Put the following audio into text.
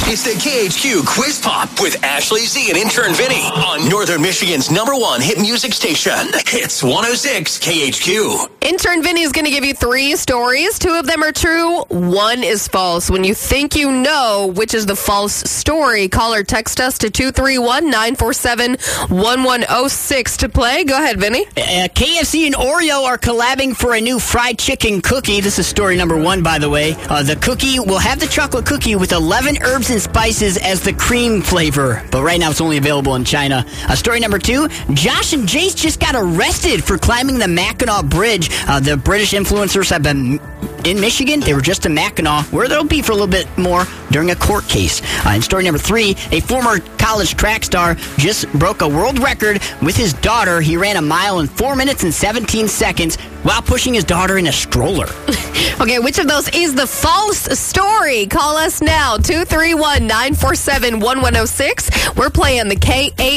It's the KHQ Quiz Pop with Ashley Z and intern Vinny on Northern Michigan's #1 hit music station. Hits 106 KHQ. Intern Vinny is going to give you 3 stories. 2 of them are true. 1 is false. When you think you know which is the false story, call or text us to 231-947-1106 to play. Go ahead, Vinny. KFC and Oreo are collabing for a new fried chicken cookie. This is story number 1, by the way. The cookie will have the chocolate cookie with 11 herbs and spices as the cream flavor. But right now it's only available in China. Story number 2, Josh and Jace just got arrested for climbing the Mackinac Bridge. The British influencers have been in Michigan. They were just in Mackinac, where they'll be for a little bit more during a court case. And story number 3, a former college track star just broke a world record with his daughter. He ran a mile in 4 minutes and 17 seconds while pushing his daughter in a stroller. Okay, which of those is the false story? Call us now, 231-947-1106. We're playing the KH